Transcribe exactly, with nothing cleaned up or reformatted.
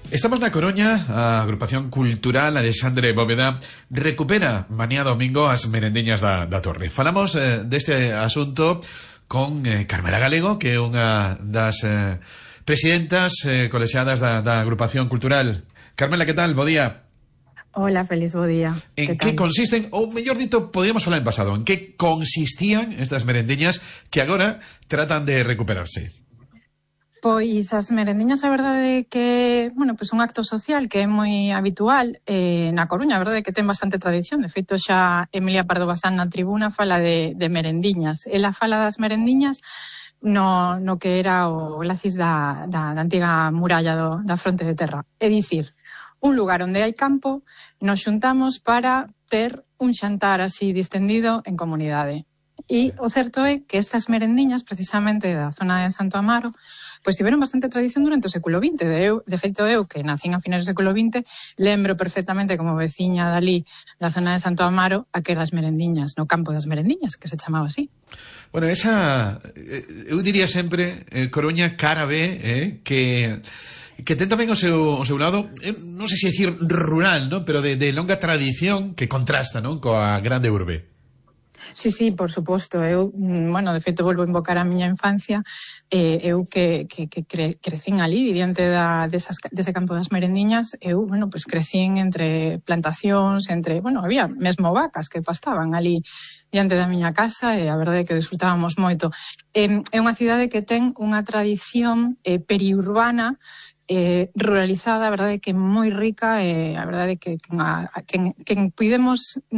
Estamos na Coruña, a agrupación cultural Alexandre Bóveda recupera mañá domingo as merendiñas da, da Torre. Falamos eh, deste asunto con eh, Carmela Galego, que é unha das eh, presidentas eh, colexiadas da, da agrupación cultural. Carmela, que tal? Bo día. Hola, feliz bo día. En que consisten, ou mellor dito, podríamos falar en pasado, en que consistían estas merendiñas que agora tratan de recuperarse? Pois as merendiñas, a verdade é que, bueno, pois un acto social que é moi habitual eh, na Coruña, a verdade é que ten bastante tradición. De feito, xa Emilia Pardo Bazán na tribuna fala de, de merendiñas. Ela fala das merendiñas no, no que era o lacis da, da, da antiga muralla do, da fronte de terra. É dicir, un lugar onde hai campo, nos xuntamos para ter un xantar así distendido en comunidade. E o certo é que estas merendiñas, precisamente da zona de Santo Amaro, pois tiveron bastante tradición durante o século vinte. De, eu, de feito, eu, que nacín a finais do século vinte, lembro perfectamente como veciña dali da zona de Santo Amaro aquelas merendiñas, no campo das merendiñas, que se chamaba así. Bueno, esa, eu diría sempre, eh, Coruña cara B, eh, que... que ten tamén o seu, o seu lado, eh, non sei se dicir rural, ¿no? Pero de, de longa tradición que contrasta, ¿no? Coa grande urbe. Sí, sí, por suposto. Eu, bueno, de feito, volvo a invocar a miña infancia. Eh, eu que, que, que cre, crecín ali, diante da, desas, dese campo das merendiñas, eu, bueno, pues crecín entre plantacións, entre, bueno, había mesmo vacas que pastaban ali diante da miña casa, e a verdade é que disfrutábamos moito. Eh, é unha cidade que ten unha tradición eh, periurbana, Eh, ruralizada, a verdade é que moi rica, e eh, a verdade é que quen, quen, quen podemos